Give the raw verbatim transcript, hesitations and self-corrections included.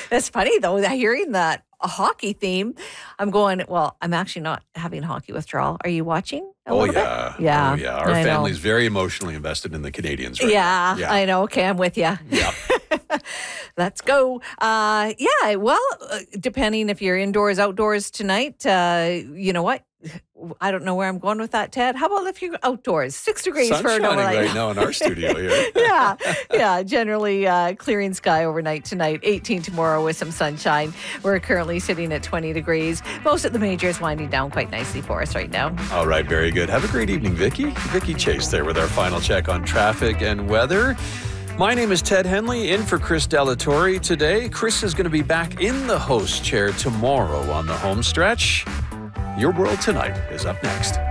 That's funny, though, hearing that a hockey theme. I'm going, well, I'm actually not having hockey withdrawal. Are you watching? A oh, little yeah. Bit? Yeah. Oh, yeah. Our I family's know. very emotionally invested in the Canadians right yeah, now. Yeah, I know. Okay, I'm with you. Yeah. Let's go. Uh, yeah, well, uh, depending if you're indoors, outdoors tonight, uh, you know what? I don't know where I'm going with that, Ted. How about if you're outdoors? Six degrees Sun's for an shining overnight. right now in our studio here. yeah, yeah. Generally uh, clearing sky overnight tonight. eighteen tomorrow with some sunshine. We're currently sitting at twenty degrees. Most of the majors winding down quite nicely for us right now. All right, very good. Have a great evening, Vicky. Vicky Chase there with our final check on traffic and weather. My name is Ted Henley, in for Chris Delatorre today. Chris is going to be back in the host chair tomorrow on the home stretch. Your World Tonight is up next.